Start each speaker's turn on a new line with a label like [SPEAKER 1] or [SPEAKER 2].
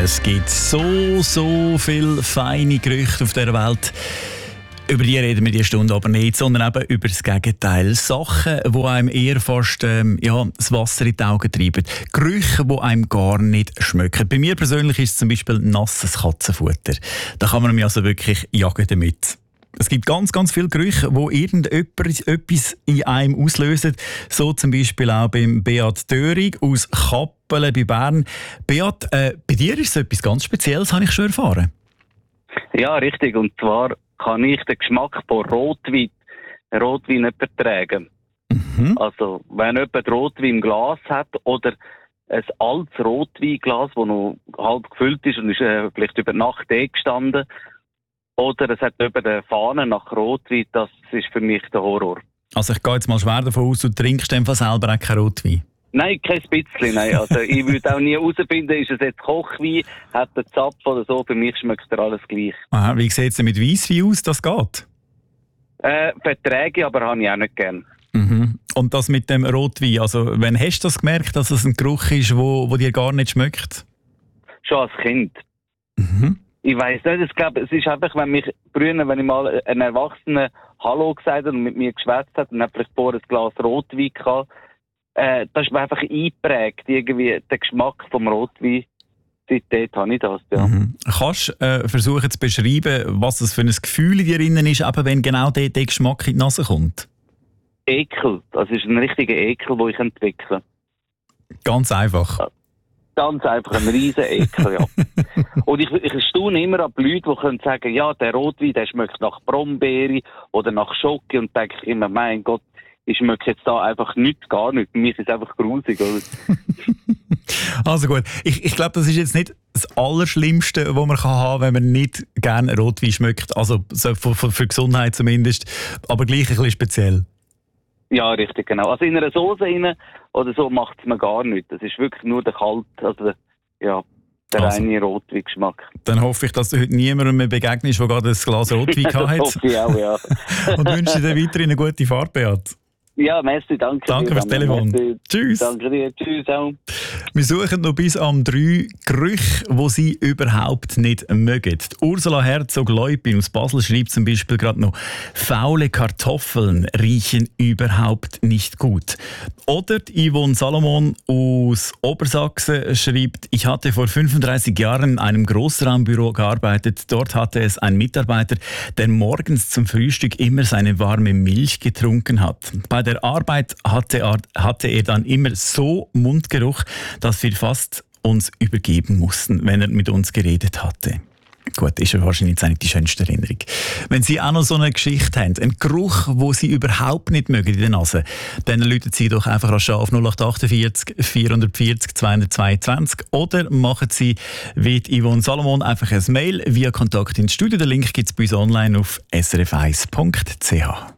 [SPEAKER 1] Es gibt so viele feine Gerüche auf dieser Welt. Über die reden wir diese Stunde aber nicht, sondern eben über das Gegenteil. Sachen, die einem eher fast das Wasser in die Augen treiben. Gerüche, die einem gar nicht schmecken. Bei mir persönlich ist es zum Beispiel nasses Katzenfutter. Da kann man mich also wirklich jagen damit. Es gibt ganz viele Gerüche, die irgendetwas in einem auslösen. So zum Beispiel auch beim Beat Döring aus Kappelen bei Bern. Beat, bei dir ist es etwas ganz Spezielles, habe ich schon erfahren.
[SPEAKER 2] Ja, richtig. Und zwar kann ich den Geschmack von Rotwein nicht vertragen.
[SPEAKER 1] Mhm.
[SPEAKER 2] Also, wenn jemand Rotwein im Glas hat oder ein altes Rotweinglas, das noch halb gefüllt ist und ist vielleicht über Nacht gestanden, oder es hat über der Fahne nach Rotwein, das ist für mich der Horror.
[SPEAKER 1] Also ich gehe jetzt mal schwer davon aus, du trinkst einfach selber auch keinen Rotwein?
[SPEAKER 2] Nein, kein bisschen, nein. Also ich würde auch nie herausfinden, ist es jetzt Kochwein, hat er Zapf oder so, für mich schmeckt er alles gleich.
[SPEAKER 1] Aha, wie sieht es denn mit Weisswein aus, das geht?
[SPEAKER 2] Verträge, aber habe ich auch nicht gern.
[SPEAKER 1] Mhm. Und das mit dem Rotwein, also wann hast du das gemerkt, dass es ein Geruch ist, wo dir gar nicht schmeckt?
[SPEAKER 2] Schon als Kind.
[SPEAKER 1] Mhm.
[SPEAKER 2] Ich weiss nicht, ich glaube, es ist einfach, wenn ich mal einen Erwachsenen Hallo gesagt hat und mit mir geschwätzt hat und hat vielleicht vorher ein Glas Rotwein gehabt, das ist mir einfach eingeprägt, irgendwie der Geschmack vom Rotwein. Seitdem habe ich das, ja.
[SPEAKER 1] Mhm. Kannst du versuchen zu beschreiben, was das für ein Gefühl in dir drin ist, eben wenn genau der Geschmack in die Nase kommt?
[SPEAKER 2] Ekel. Das ist ein richtiger Ekel, den ich entwickle.
[SPEAKER 1] Ganz einfach.
[SPEAKER 2] Ganz einfach ein riesen Ekel, ja. Und ich staune immer an die Leute, die können sagen, ja, der Rotwein, der schmeckt nach Brombeere oder nach Schoki, und denke ich immer, mein Gott, ich schmecke jetzt da einfach nichts, gar nichts. Für mich ist es einfach grusig, oder?
[SPEAKER 1] Also gut, ich glaube, das ist jetzt nicht das Allerschlimmste, was man haben kann, wenn man nicht gerne Rotwein schmeckt. Also so für Gesundheit zumindest, aber gleich ein bisschen speziell.
[SPEAKER 2] Ja, richtig, genau. Also in einer Soße rein oder so macht es mir gar nichts. Das ist wirklich nur der reine Rotweingeschmack.
[SPEAKER 1] Dann hoffe ich, dass du heute niemandem mehr begegnest, der gerade ein Glas Rotwein
[SPEAKER 2] hat. Das hoffe ich auch, ja.
[SPEAKER 1] Und wünsche dir weiterhin eine gute Fahrt, Beat.
[SPEAKER 2] Ja, merci, danke.
[SPEAKER 1] Danke fürs Telefon.
[SPEAKER 2] Merci.
[SPEAKER 1] Tschüss.
[SPEAKER 2] Danke dir, tschüss auch.
[SPEAKER 1] Wir suchen noch bis am 3 Gerüche, die sie überhaupt nicht mögen. Die Ursula Herzog-Leupin aus Basel schreibt zum Beispiel gerade noch, faule Kartoffeln riechen überhaupt nicht gut. Oder die Yvonne Salomon aus Obersachsen schreibt, ich hatte vor 35 Jahren in einem Großraumbüro gearbeitet. Dort hatte es ein Mitarbeiter, der morgens zum Frühstück immer seine warme Milch getrunken hat. Bei der Arbeit hatte er dann immer so Mundgeruch, dass wir fast uns übergeben mussten, wenn er mit uns geredet hatte. Gut, ist ja wahrscheinlich jetzt nicht die schönste Erinnerung. Wenn Sie auch noch so eine Geschichte haben, einen Geruch, den Sie überhaupt nicht mögen in der Nase, dann rufen Sie doch einfach auf 0848 440 222 oder machen Sie wie Yvonne Salomon einfach ein Mail via Kontakt ins Studio. Den Link gibt es bei uns online auf srf1.ch.